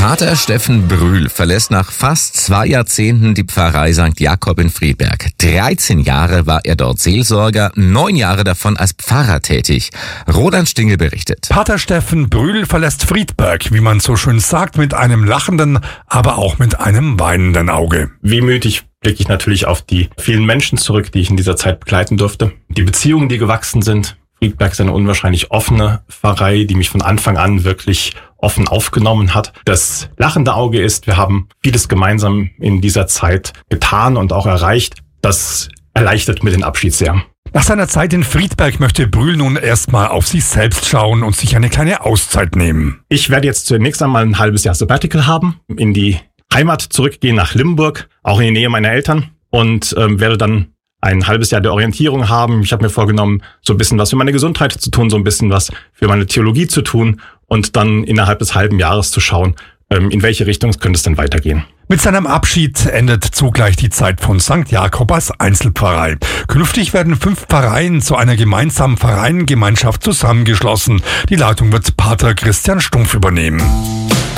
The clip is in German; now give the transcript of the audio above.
Pater Steffen Brühl verlässt nach fast 2 Jahrzehnten die Pfarrei St. Jakob in Friedberg. 13 Jahre war er dort Seelsorger, 9 Jahre davon als Pfarrer tätig. Roland Stingel berichtet. Pater Steffen Brühl verlässt Friedberg, wie man so schön sagt, mit einem lachenden, aber auch mit einem weinenden Auge. Wehmütig blicke ich natürlich auf die vielen Menschen zurück, die ich in dieser Zeit begleiten durfte. Die Beziehungen, die gewachsen sind. Friedberg ist eine unwahrscheinlich offene Pfarrei, die mich von Anfang an wirklich offen aufgenommen hat. Das lachende Auge ist, wir haben vieles gemeinsam in dieser Zeit getan und auch erreicht. Das erleichtert mir den Abschied sehr. Nach seiner Zeit in Friedberg möchte Brühl nun erstmal auf sich selbst schauen und sich eine kleine Auszeit nehmen. Ich werde jetzt zunächst einmal ein halbes Jahr Sabbatical haben, in die Heimat zurückgehen nach Limburg, auch in die Nähe meiner Eltern und werde dann ein halbes Jahr der Orientierung haben. Ich habe mir vorgenommen, so ein bisschen was für meine Gesundheit zu tun, so ein bisschen was für meine Theologie zu tun und dann innerhalb des halben Jahres zu schauen, in welche Richtung könnte es denn weitergehen. Mit seinem Abschied endet zugleich die Zeit von St. Jakob als Einzelpfarrei. Künftig werden 5 Pfarreien zu einer gemeinsamen Pfarreiengemeinschaft zusammengeschlossen. Die Leitung wird Pater Christian Stumpf übernehmen.